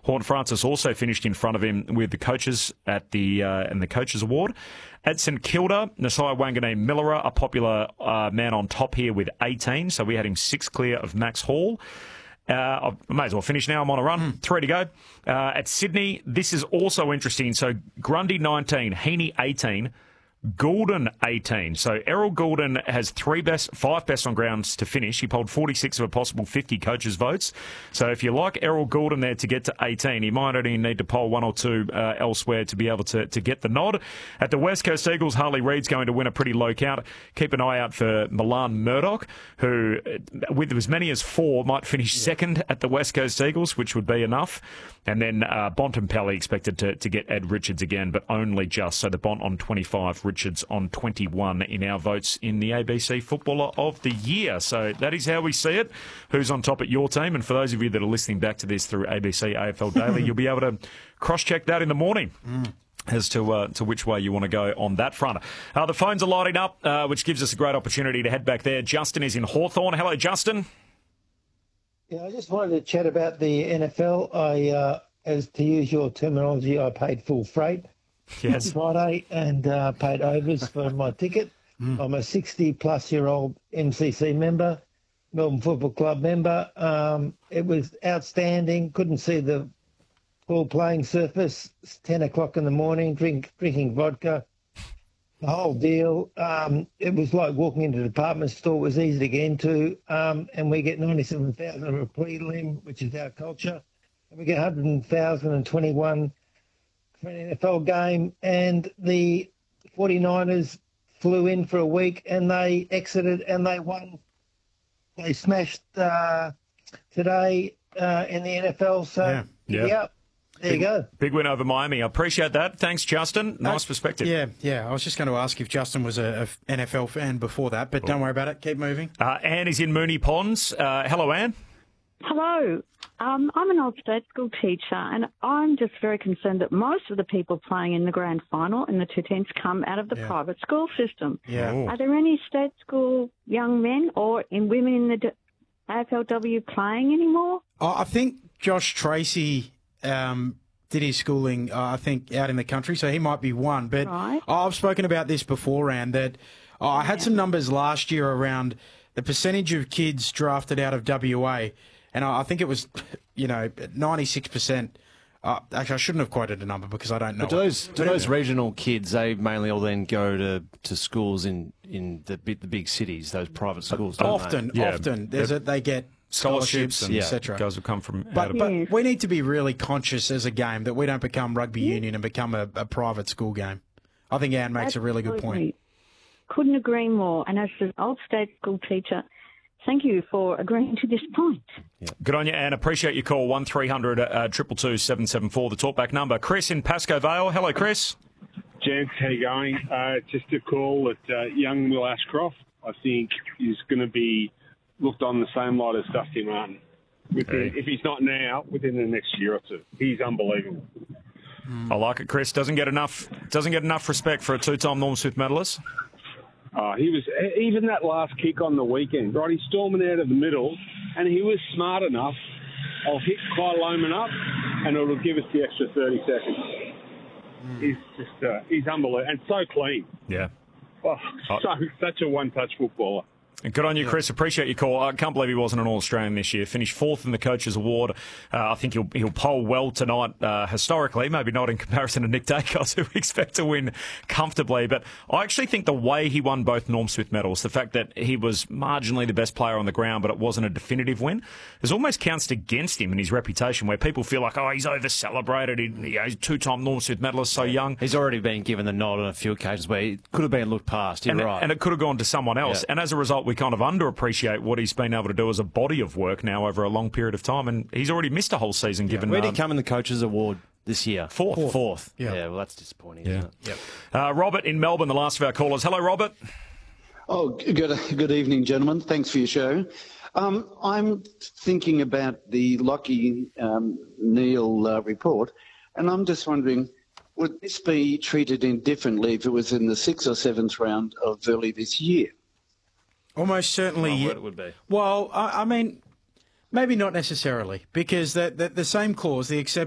Horne-Francis also finished in front of him with the coaches at the and the Coaches Award. At St Kilda, Nasiah Wanganeen-Millera, a popular man on top here with 18, so we had him 6 clear of Max Hall. I may as well finish now. I'm on a run. 3 to go. At Sydney, this is also interesting. So Grundy 19, Heaney 18, Goulden 18. So Errol Goulden has 5 best on grounds to finish. He polled 46 of a possible 50 coaches' votes. So if you like Errol Goulden there to get to 18, he might only need to poll 1 or 2 elsewhere to be able to get the nod. At the West Coast Eagles, Harley Reid's going to win a pretty low count. Keep an eye out for Milan Murdoch, who, with as many as 4, might finish second at the West Coast Eagles, which would be enough. And then Bontempelli expected to get Ed Richards again, but only just. So the Bont on 25, Richards on 21 in our votes in the ABC Footballer of the Year. So that is how we see it. Who's on top at your team? And for those of you that are listening back to this through ABC AFL Daily, you'll be able to cross-check that in the morning. As to which way you want to go on that front. The phones are lighting up, which gives us a great opportunity to head back there. Justin is in Hawthorn. Hello, Justin. Yeah, I just wanted to chat about the NFL. As to use your terminology, I paid full freight on Friday and paid overs for my ticket. I'm a 60-plus-year-old MCC member, Melbourne Football Club member. It was outstanding. Couldn't see the full playing surface. It's 10 o'clock in the morning, drinking vodka. The whole deal. It was like walking into a department store. It was easy to get into. And we get 97,000 of a prelim, which is our culture. And we get 100,021 for an NFL game. And the 49ers flew in for a week and they exited and they won. They smashed today in the NFL. So, yeah. There you go. Big win over Miami. I appreciate that. Thanks, Justin. Nice perspective. Yeah. I was just going to ask if Justin was a NFL fan before that, but don't worry about it. Keep moving. Anne is in Moonee Ponds. Hello, Anne. Hello. I'm an old state school teacher, and I'm just very concerned that most of the people playing in the grand final in the 2 teams come out of the private school system. Yeah. Are there any state school young men or women in the AFLW playing anymore? I think Josh Tracy did his schooling, I think, out in the country, so he might be one. But I've spoken about this before, Anne, that I had some numbers last year around the percentage of kids drafted out of WA, and I think it was, 96%. Actually, I shouldn't have quoted a number because I don't know. But those regional kids, they mainly all then go to schools in the big cities, those private schools. Often. They get scholarships and etc. Guys will come from but we need to be really conscious as a game that we don't become rugby union and become a private school game. I think Anne makes a really good point. Couldn't agree more. And as an old state school teacher, thank you for agreeing to this point. Yeah. Good on you, Anne. Appreciate your call. 1300 222 774, the talkback number. Chris in Pascoe Vale. Hello, Chris. Gents, how you going? Just a call at young Will Ashcroft. I think is going to be looked on the same light as Dusty Martin. If he's not now, within the next year or two. He's unbelievable. I like it, Chris. Doesn't get enough respect for a 2-time Norm Smith medalist. He was, even that last kick on the weekend, right? He's storming out of the middle, and he was smart enough. I'll hit Kai Loman up, and it'll give us the extra 30 seconds. He's just, he's unbelievable, and so clean. Yeah. Oh, such a one-touch footballer. Good on you, Chris. Appreciate your call. I can't believe he wasn't an All-Australian this year. Finished 4th in the Coaches Award. I think he'll poll well tonight, historically, maybe not in comparison to Nick Dacos, who we expect to win comfortably. But I actually think the way he won both Norm Smith medals, the fact that he was marginally the best player on the ground, but it wasn't a definitive win, it almost counts against him and his reputation, where people feel like, he's over-celebrated. He's a 2-time Norm Smith medalist, so young. He's already been given the nod on a few occasions where he could have been looked past. You're right. And it could have gone to someone else. Yeah. And as a result, we kind of underappreciate what he's been able to do as a body of work now over a long period of time, and he's already missed a whole season. Given where did he come in the Coaches Award this year? Fourth. Yeah, well, that's disappointing. Isn't it? Yep. Robert in Melbourne, the last of our callers. Hello, Robert. Oh, good evening, gentlemen. Thanks for your show. I'm thinking about the Lockie Neal report, and I'm just wondering, would this be treated indifferently if it was in the 6th or 7th round of early this year? Almost certainly. It would be. Well, I mean, maybe not necessarily, because the same clause, the exception